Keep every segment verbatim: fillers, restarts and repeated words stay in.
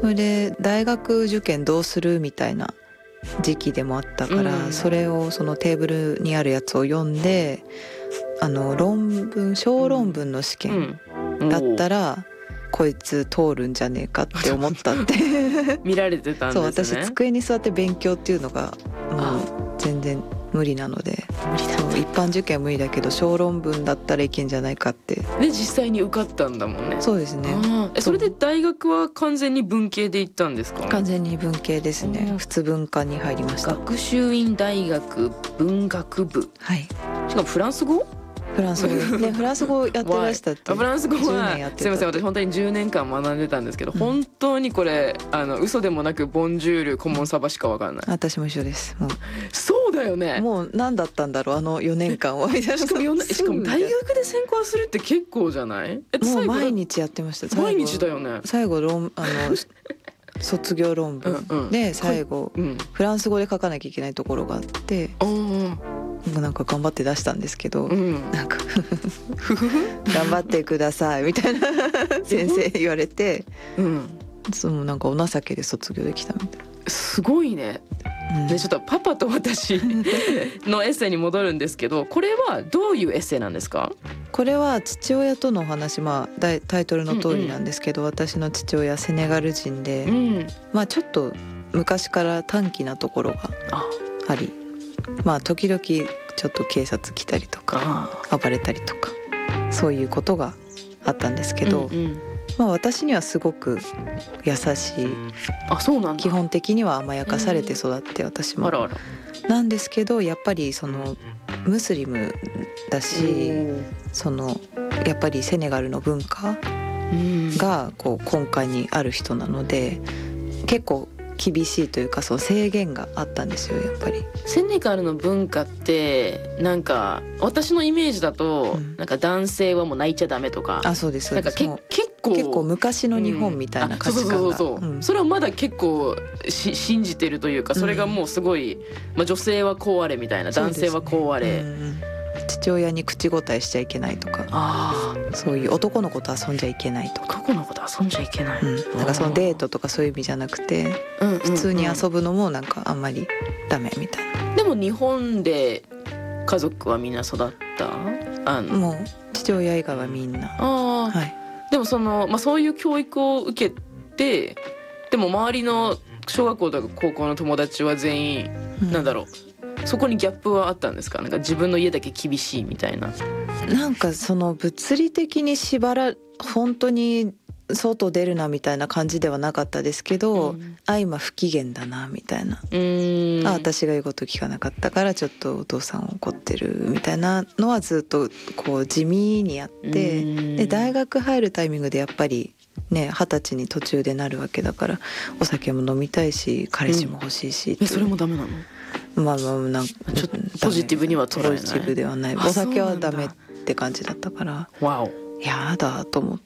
それで大学受験どうするみたいな時期でもあったから、 うんそれをそのテーブルにあるやつを読んで、あの論文小論文の試験だったら、こいつ通るんじゃねえかって思ったって見られてたんですね。 そう、私机に座って勉強っていうのがもう全然無理なので、 無理だそう一般受験は無理だけど小論文だったらいけんじゃないかって。 で実際に受かったんだもんね。 そうですね。 あえそれで大学は完全に文系で行ったんですか？ 完全に文系ですね。普通文科に入りました。 学習院大学文学部。 はい。 しかもフランス語？ フランス語ですね。フランス語やってらしたって。 フランス語はすいません、私本当にじゅうねんかん学んでたんですけど、うん、本当にこれあの嘘でもなくボンジュールコモンサバしかわかんない。 私も一緒です。もうそうだよね。 もう何だったんだろうあのよねんかんはみたいな。 しかもしかも大学で専攻するって結構じゃない？ もう毎日やってました。 毎日だよね。 最後論あの卒業論文で最後、うん、フランス語で書かなきゃいけないところがあって。うんなんか頑張って出したんですけど、うん、なんか頑張ってくださいみたいな先生言われて、うん、そのなんかお情けで卒業できたみたいな。 すごいね。うん、でちょっとパパと私のエッセイに戻るんですけど、これはどういうエッセイなんですか？ これは父親とのお話、まあ、タイトルの通りなんですけど、うんうん、私の父親セネガル人で、うん、まあちょっと昔から短気なところがあり、まあ時々ちょっと警察来たりとか暴れたりとかそういうことがあったんですけど、うんうん、まあ私にはすごく優しい。 あ、そうなんだ。 基本的には甘やかされて育って私も、うん、あらあらなんですけどやっぱりそのムスリムだし、そのやっぱりセネガルの文化がこう根幹にある人なので結構厳しいというかそう制限があったんですよやっぱり。 セネガルの文化ってなんか私のイメージだと、うん、なんか男性はもう泣いちゃダメとか。 あ、そうですそうです。 なんかけ結構結構昔の日本みたいな価値観が、 うん、そうそうそうそう、うん、それはまだ結構し信じてるというか、それがもうすごい、まあ、女性はこうあれみたいな、男性はこうあれ、うん、 父親に口答えしちゃいけないとか、あそういう男の子と遊んじゃいけないとか。 男の子と遊んじゃいけない、うん、 なんかそのデートとかそういう意味じゃなくて、うんうんうん、普通に遊ぶのもなんかあんまりダメみたいな。 でも日本で家族はみんな育った？あのもう父親以外はみんな。 あ、はい、でもその、まあ、そういう教育を受けて、でも周りの小学校とか高校の友達は全員、うん、なんだろう、そこにギャップはあったんですか？なんか自分の家だけ厳しいみたいな。 なんかその物理的に縛ら本当に外出るなみたいな感じではなかったですけど、うん、あ今不機嫌だなみたいな、うーんあ私が言うこと聞かなかったからちょっとお父さん怒ってるみたいなのはずっとこう地味にやって、で大学入るタイミングでやっぱりね二十歳に途中でなるわけだからお酒も飲みたいし彼氏も欲しいし、うん、 えそれもダメなの？ まあまあなんかちょっとポジティブには捉えない。 ポジティブではない。お酒はダメって感じだったからわおやだと思って、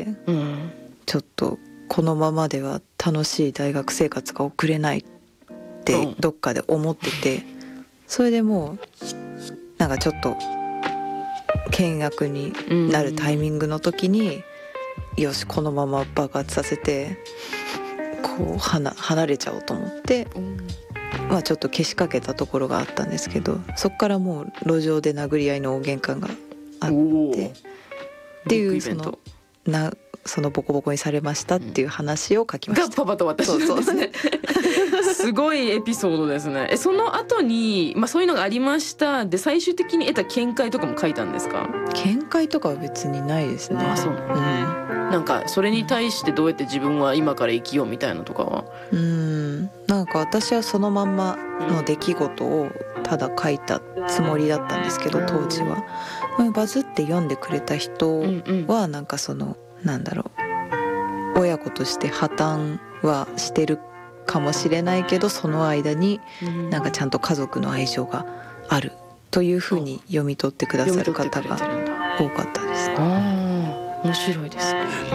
うん、ちょっとこのままでは楽しい大学生活が送れないってどっかで思ってて、それでもうなんかちょっと見学になるタイミングの時に、うん、よしこのまま爆発させてこう離れちゃおうと思って、うん、まあちょっとけしかけたところがあったんですけど、そっからもう路上で殴り合いの大喧嘩があってっていうそのなそのボコボコにされましたっていう話を書きました。 がパパと私なんですね。すごいエピソードですね。えその後に、まあ、そういうのがありましたで最終的に得た見解とかも書いたんですか？ 見解とかは別にないですね。 あそうなんだ、うん、なんかそれに対してどうやって自分は今から生きようみたいなとかは。 うんなんか私はそのまんまの出来事をただ書いたつもりだったんですけど、当時はバズって読んでくれた人はなんかそのなんだろう親子として破綻はしてるかもしれないけどその間になんかちゃんと家族の愛情があるというふうに読み取ってくださる方が多かったです。 あ面白いですね。